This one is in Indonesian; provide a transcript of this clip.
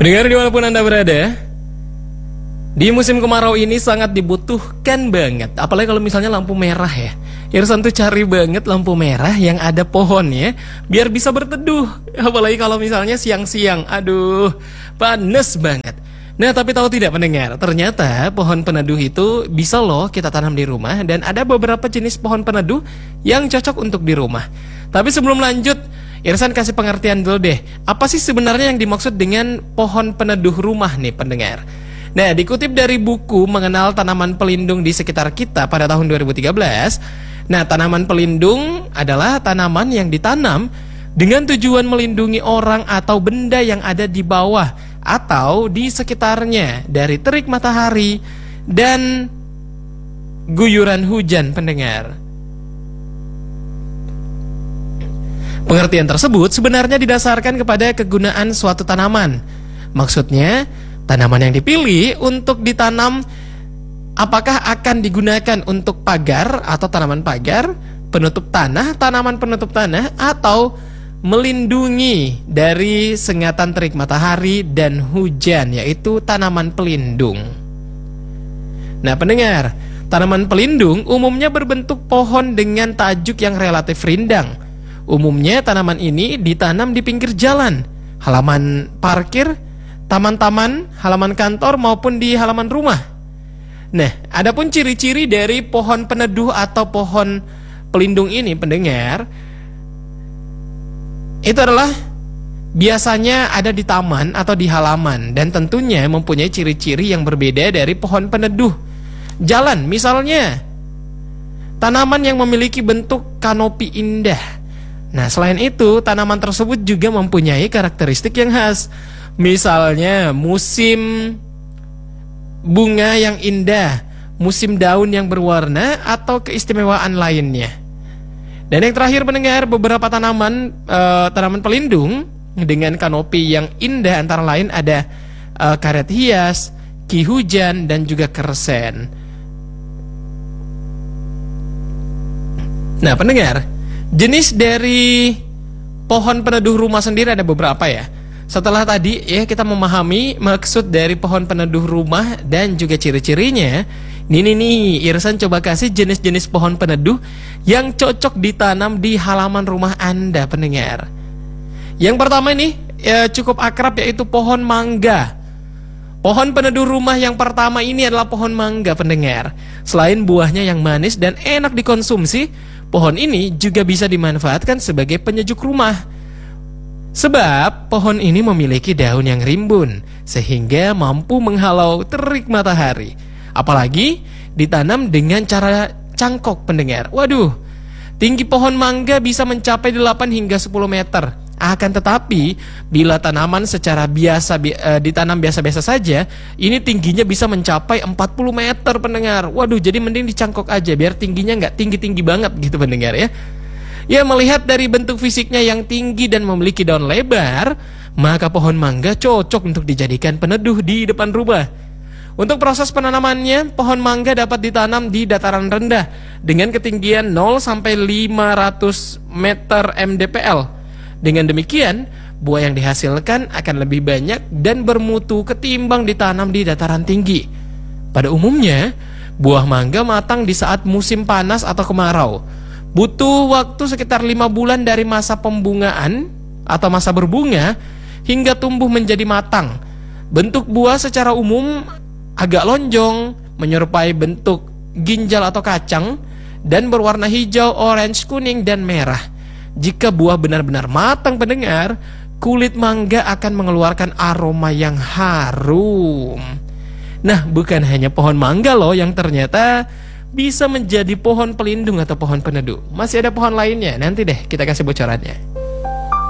Pendengar dimanapun Anda berada, di musim kemarau ini sangat dibutuhkan banget. Apalagi kalau misalnya lampu merah ya. Irsan tuh cari banget lampu merah yang ada pohonnya, biar bisa berteduh. Apalagi kalau misalnya siang-siang, aduh, panas banget. Nah, tapi tahu tidak pendengar, ternyata pohon peneduh itu bisa loh kita tanam di rumah. Dan ada beberapa jenis pohon peneduh yang cocok untuk di rumah. Tapi sebelum lanjut, Irsan kasih pengertian dulu deh. Apa sih sebenarnya yang dimaksud dengan pohon peneduh rumah nih pendengar? Nah, dikutip dari buku Mengenal Tanaman Pelindung di Sekitar Kita pada tahun 2013. Nah, tanaman pelindung adalah tanaman yang ditanam dengan tujuan melindungi orang atau benda yang ada di bawah atau di sekitarnya dari terik matahari dan guyuran hujan pendengar. Pengertian tersebut sebenarnya didasarkan kepada kegunaan suatu tanaman. Maksudnya, tanaman yang dipilih untuk ditanam apakah akan digunakan untuk pagar atau tanaman pagar, penutup tanah, tanaman penutup tanah, atau melindungi dari sengatan terik matahari dan hujan, yaitu tanaman pelindung. Nah pendengar, tanaman pelindung umumnya berbentuk pohon dengan tajuk yang relatif rindang. Umumnya tanaman ini ditanam di pinggir jalan, halaman parkir, taman-taman, halaman kantor maupun di halaman rumah. Nah, adapun ciri-ciri dari pohon peneduh atau pohon pelindung ini pendengar, itu adalah biasanya ada di taman atau di halaman dan tentunya mempunyai ciri-ciri yang berbeda dari pohon peneduh jalan. Misalnya, tanaman yang memiliki bentuk kanopi indah. Nah, selain itu, tanaman tersebut juga mempunyai karakteristik yang khas. Misalnya, musim bunga yang indah, musim daun yang berwarna, atau keistimewaan lainnya. Dan yang terakhir pendengar, beberapa tanaman pelindung dengan kanopi yang indah antara lain ada karet hias, ki hujan, dan juga kersen. Nah pendengar, jenis dari pohon peneduh rumah sendiri ada beberapa ya. Setelah tadi ya kita memahami maksud dari pohon peneduh rumah dan juga ciri-cirinya. Nih, Irsan coba kasih jenis-jenis pohon peneduh yang cocok ditanam di halaman rumah Anda pendengar. Yang pertama ini cukup akrab yaitu pohon mangga. Pohon peneduh rumah yang pertama ini adalah pohon mangga pendengar. Selain buahnya yang manis dan enak dikonsumsi, pohon ini juga bisa dimanfaatkan sebagai penyejuk rumah. Sebab pohon ini memiliki daun yang rimbun sehingga mampu menghalau terik matahari. Apalagi ditanam dengan cara cangkok pendengar. Waduh, tinggi pohon mangga bisa mencapai 8 hingga 10 meter. Akan tetapi bila tanaman secara ditanam biasa-biasa saja, ini tingginya bisa mencapai 40 meter pendengar. Waduh, jadi mending dicangkok aja biar tingginya nggak tinggi-tinggi banget gitu pendengar ya. Ya, melihat dari bentuk fisiknya yang tinggi dan memiliki daun lebar, maka pohon mangga cocok untuk dijadikan peneduh di depan rumah. Untuk proses penanamannya, pohon mangga dapat ditanam di dataran rendah dengan ketinggian 0 sampai 500 meter mdpl. Dengan demikian, buah yang dihasilkan akan lebih banyak dan bermutu ketimbang ditanam di dataran tinggi. Pada umumnya, buah mangga matang di saat musim panas atau kemarau. Butuh waktu sekitar 5 bulan dari masa pembungaan atau masa berbunga hingga tumbuh menjadi matang. Bentuk buah secara umum agak lonjong, menyerupai bentuk ginjal atau kacang, dan berwarna hijau, orange, kuning, dan merah. Jika buah benar-benar matang pendengar, kulit mangga akan mengeluarkan aroma yang harum. Nah, bukan hanya pohon mangga loh yang ternyata bisa menjadi pohon pelindung atau pohon peneduh. Masih ada pohon lainnya, nanti deh kita kasih bocorannya.